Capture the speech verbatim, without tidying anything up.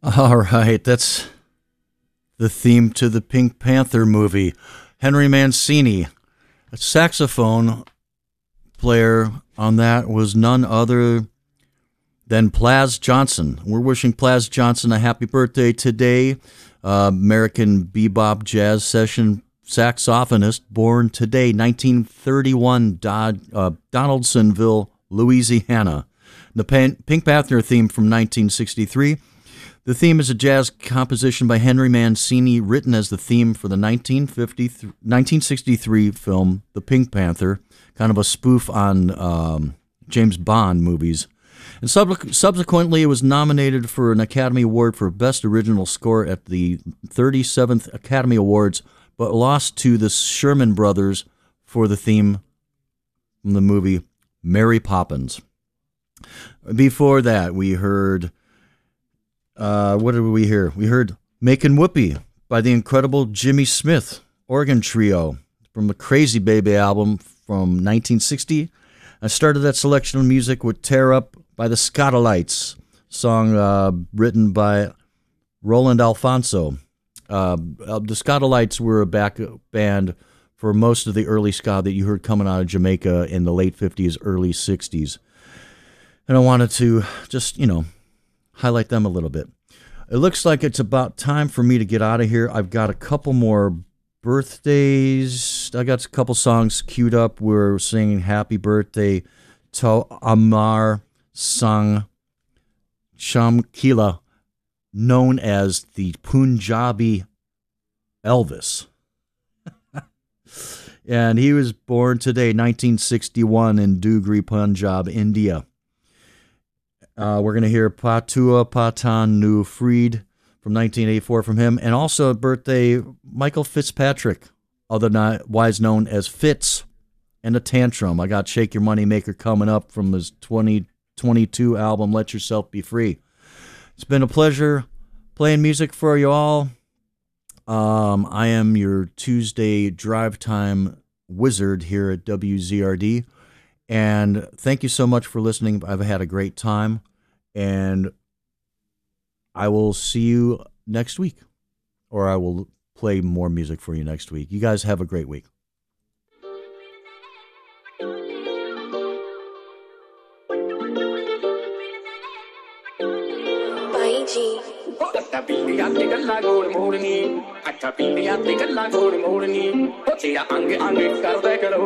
All right, that's the theme to the Pink Panther movie. Henry Mancini, a saxophone player on that, was none other than Plas Johnson. We're wishing Plas Johnson a happy birthday today. Uh, American bebop jazz session saxophonist, born today, nineteen thirty-one, Dod, uh, Donaldsonville, Louisiana. The Pan- Pink Panther theme from nineteen sixty-three. The theme is a jazz composition by Henry Mancini, written as the theme for the nineteen sixty-three film The Pink Panther, kind of a spoof on um, James Bond movies. And sub- subsequently, it was nominated for an Academy Award for Best Original Score at the thirty-seventh Academy Awards, but lost to the Sherman Brothers for the theme from the movie Mary Poppins. Before that, we heard... Uh, what did we hear? We heard Makin' Whoopee by the incredible Jimmy Smith organ trio from the Crazy Baby album from nineteen sixty. I started that selection of music with Tear Up by the Scottalites, song uh, written by Roland Alfonso. Uh, the Scottalites were a back band for most of the early ska that you heard coming out of Jamaica in the late fifties, early sixties. And I wanted to just, you know, highlight them a little bit. It looks like it's about time for me to get out of here. I've got a couple more birthdays. I got a couple songs queued up. We're singing happy birthday to Amar Sangh Chamkila, known as the Punjabi Elvis. And he was born today, nineteen sixty-one, in Dugri, Punjab, India. Uh, we're going to hear Patua Patan Nu Freed from nineteen eighty-four from him. And also a birthday, Michael Fitzpatrick, otherwise known as Fitz, and a Tantrum. I got Shake Your Money Maker coming up from his twenty twenty-two album, Let Yourself Be Free. It's been a pleasure playing music for you all. Um, I am your Tuesday drive time wizard here at W Z R D. And thank you so much for listening. I've had a great time, and I will see you next week, or I will play more music for you next week. You guys have a great week. Bye, G. ਅੱਟਾ ਪੀਂਦੀਆਂ ਤੇ ਗੱਲਾਂ ਗੋਲ ਮੋੜਨੀ ਅੱਟਾ ਪੀਂਦੀਆਂ ਤੇ ਗੱਲਾਂ ਗੋਲ ਮੋੜਨੀ ਉਹ ਤੇਰਾ ਅੰਗ ਅੰਗ ਕਰਦਾ ਕਰੋ